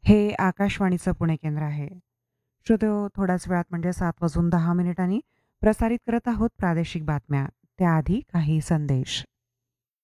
हे आकाशवाणीचं पुणे केंद्र आहे. श्रोतेहो, थोड्याच वेळात म्हणजे 7:10 प्रसारित करत आहोत प्रादेशिक बातम्या. त्याआधी काही संदेश.